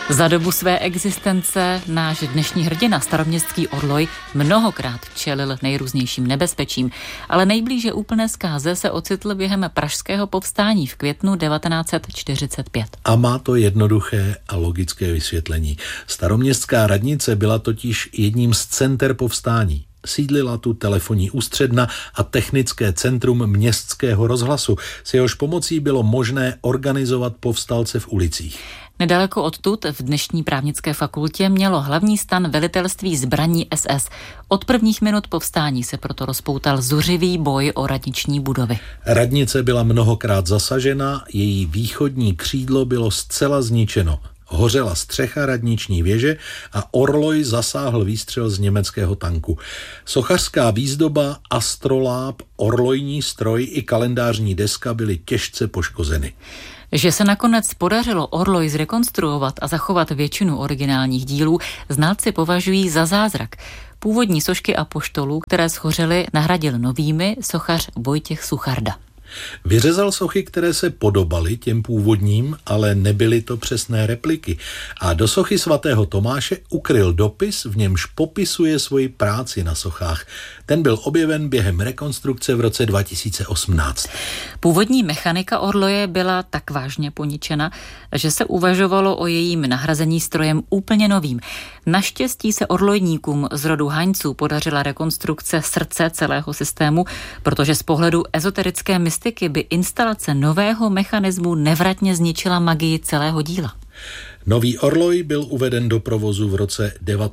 Za dobu své existence náš dnešní hrdina, staroměstský Orloj, mnohokrát čelil nejrůznějším nebezpečím, ale nejblíže úplné zkáze se ocitl během pražského povstání v květnu 1945. A má to jednoduché a logické vysvětlení. Staroměstská radnice byla totiž jedním z center povstání. Sídlila tu telefonní ústředna a technické centrum městského rozhlasu, s jehož pomocí bylo možné organizovat povstalce v ulicích. Nedaleko odtud v dnešní právnické fakultě mělo hlavní stan velitelství zbraní SS. Od prvních minut povstání se proto rozpoutal zuřivý boj o radniční budovy. Radnice byla mnohokrát zasažena, její východní křídlo bylo zcela zničeno. Hořela střecha radniční věže a Orloj zasáhl výstřel z německého tanku. Sochařská výzdoba, astroláb, orlojní stroj i kalendářní deska byly těžce poškozeny. Že se nakonec podařilo Orloj zrekonstruovat a zachovat většinu originálních dílů, znalci považují za zázrak. Původní sošky apoštolů, které schořely, nahradil novými sochař Vojtěch Sucharda. Vyřezal sochy, které se podobaly těm původním, ale nebyly to přesné repliky. A do sochy svatého Tomáše ukryl dopis, v němž popisuje svoji práci na sochách. Ten byl objeven během rekonstrukce v roce 2018. Původní mechanika Orloje byla tak vážně poničena, že se uvažovalo o jejím nahrazení strojem úplně novým. Naštěstí se orlojníkům z rodu Haňců podařila rekonstrukce srdce celého systému, protože z pohledu ezoterické mystiky by instalace nového mechanismu nevratně zničila magii celého díla. Nový Orloj byl uveden do provozu v roce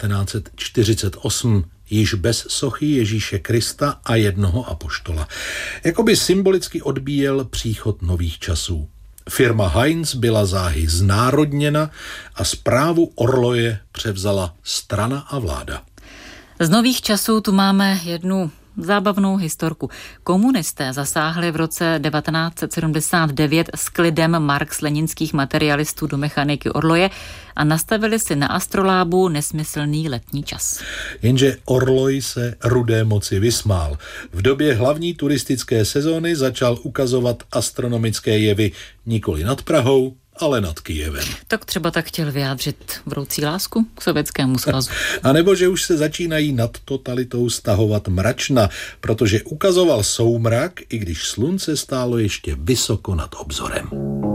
1948, již bez sochy Ježíše Krista a jednoho apoštola. Jakoby symbolicky odbíjel příchod nových časů. Firma Heinz byla záhy znárodněna a správu Orloje převzala strana a vláda. Z nových časů tu máme jednu zábavnou historku. Komunisté zasáhli v roce 1979 s klidem marx-leninských materialistů do mechaniky Orloje a nastavili si na astrolábu nesmyslný letní čas. Jenže Orloj se rudé moci vysmál. V době hlavní turistické sezóny začal ukazovat astronomické jevy nikoli nad Prahou, ale nad Kyjevem. Tak třeba tak chtěl vyjádřit vroucí lásku k Sovětskému svazu. A nebo že už se začínají nad totalitou stahovat mračna, protože ukazoval soumrak, i když slunce stálo ještě vysoko nad obzorem.